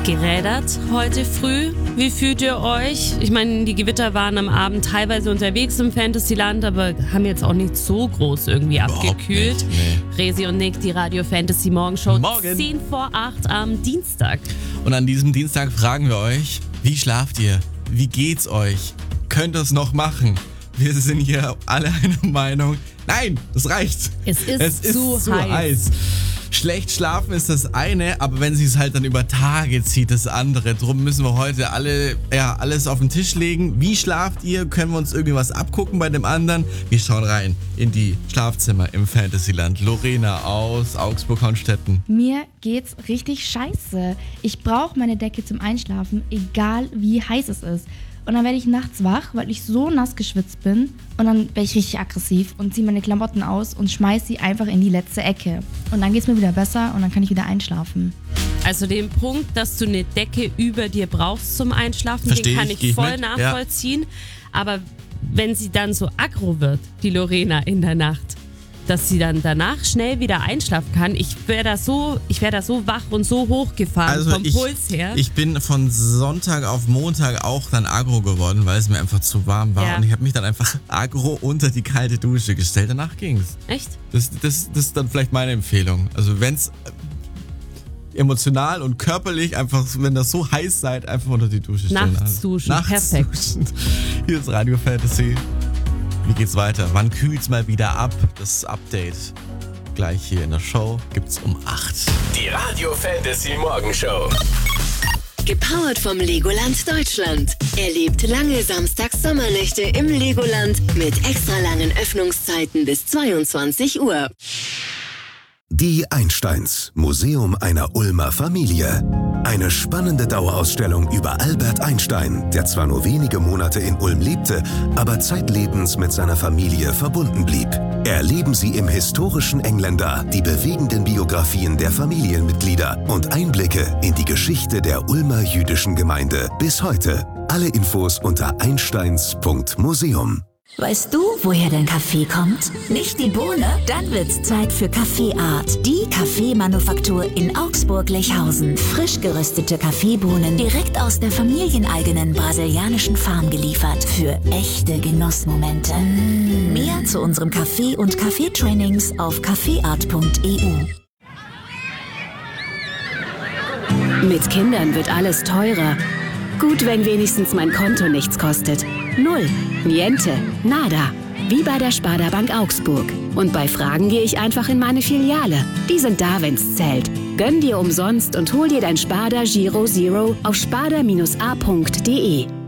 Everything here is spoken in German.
gerädert heute früh. Wie fühlt ihr euch? Ich meine, die Gewitter waren am Abend teilweise unterwegs im Fantasyland, aber haben jetzt auch nicht so groß irgendwie abgekühlt. Resi und Nick, die Radio Fantasy Morgenshow, 10 vor 8 am Dienstag. Und an diesem Dienstag fragen wir euch, wie schlaft ihr? Wie geht's euch? Könnt ihr es noch machen? Wir sind hier alle einer Meinung. Nein, das reicht. Es ist zu heiß. Schlecht schlafen ist das eine, aber wenn sich es halt dann über Tage zieht, das andere. Drum müssen wir heute alles auf den Tisch legen. Wie schlaft ihr? Können wir uns irgendwie was abgucken bei dem anderen? Wir schauen rein in die Schlafzimmer im Fantasyland. Lorena aus Augsburg-Hornstetten. Mir geht's richtig scheiße. Ich brauche meine Decke zum Einschlafen, egal wie heiß es ist. Und dann werde ich nachts wach, weil ich so nass geschwitzt bin. Und dann werde ich richtig aggressiv und ziehe meine Klamotten aus und schmeiß sie einfach in die letzte Ecke. Und dann geht's mir wieder besser und dann kann ich wieder einschlafen. Also den Punkt, dass du eine Decke über dir brauchst zum Einschlafen, den kann ich voll nachvollziehen. Ja. Aber wenn sie dann so aggro wird, die Lorena in der Nacht, dass sie dann danach schnell wieder einschlafen kann. Ich wäre da so wach und so hochgefahren vom Puls her. Ich bin von Sonntag auf Montag auch dann aggro geworden, weil es mir einfach zu warm war. Ja. Und ich habe mich dann einfach aggro unter die kalte Dusche gestellt. Danach ging's. Echt? Das ist dann vielleicht meine Empfehlung. Also wenn's emotional und körperlich einfach, wenn das so heiß seid, einfach unter die Dusche stellen. Nachts duschen, perfekt. Hier ist Radio Fantasy. Wie geht's weiter? Wann kühlt's mal wieder ab? Das Update gleich hier in der Show gibt's um 8. Die Radio Fantasy Morgenshow. Gepowert vom Legoland Deutschland. Erlebt lange Samstags-Sommernächte im Legoland mit extra langen Öffnungszeiten bis 22 Uhr. Die Einsteins, Museum einer Ulmer Familie. Eine spannende Dauerausstellung über Albert Einstein, der zwar nur wenige Monate in Ulm lebte, aber zeitlebens mit seiner Familie verbunden blieb. Erleben Sie im historischen Engländer die bewegenden Biografien der Familienmitglieder und Einblicke in die Geschichte der Ulmer jüdischen Gemeinde bis heute. Alle Infos unter einsteins.museum. Weißt du, woher dein Kaffee kommt? Nicht die Bohne? Dann wird's Zeit für Kaffeeart. Die Kaffeemanufaktur in Augsburg-Lechhausen. Frisch geröstete Kaffeebohnen direkt aus der familieneigenen brasilianischen Farm geliefert. Für echte Genussmomente. Mehr zu unserem Kaffee und Kaffeetrainings auf kaffeeart.eu. Mit Kindern wird alles teurer. Gut, wenn wenigstens mein Konto nichts kostet. Null, niente, nada. Wie bei der Sparda Bank Augsburg. Und bei Fragen gehe ich einfach in meine Filiale. Die sind da, wenn's zählt. Gönn dir umsonst und hol dir dein Sparda Giro Zero auf sparda-a.de.